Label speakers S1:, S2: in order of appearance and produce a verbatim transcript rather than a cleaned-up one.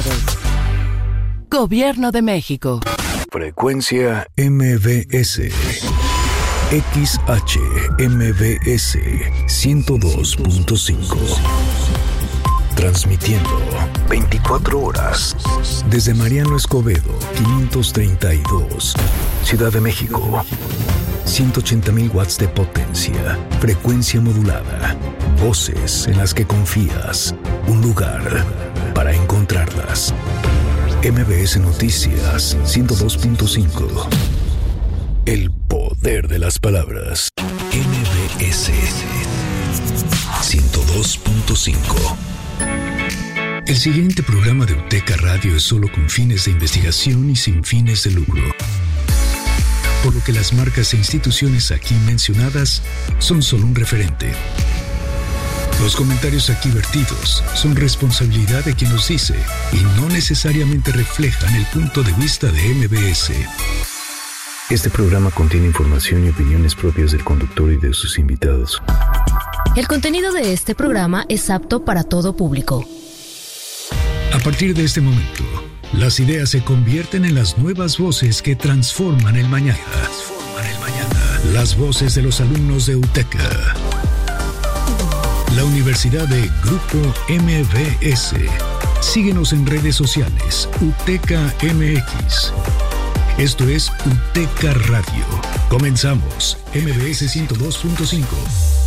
S1: resultados. Gobierno de México.
S2: Frecuencia M B S. X H M B S ciento dos punto cinco. Transmitiendo veinticuatro horas desde Mariano Escobedo, quinientos treinta y dos, Ciudad de México. ciento ochenta mil watts de potencia, frecuencia modulada, voces en las que confías, un lugar para encontrarlas. M B S Noticias ciento dos punto cinco. El poder de las palabras. M B S ciento dos punto cinco. El siguiente programa de Uteca Radio es solo con fines de investigación y sin fines de lucro. Por lo que las marcas e instituciones aquí mencionadas son solo un referente. Los comentarios aquí vertidos son responsabilidad de quien los dice y no necesariamente reflejan el punto de vista de M B S. Este programa contiene información y opiniones propias del conductor y de sus invitados.
S3: El contenido de este programa es apto para todo público.
S2: A partir de este momento, las ideas se convierten en las nuevas voces que transforman el mañana. Transforman el mañana. Las voces de los alumnos de Uteca. La Universidad de Grupo M B S. Síguenos en redes sociales, Uteca M X. Esto es Uteca Radio. Comenzamos. M B S ciento dos punto cinco.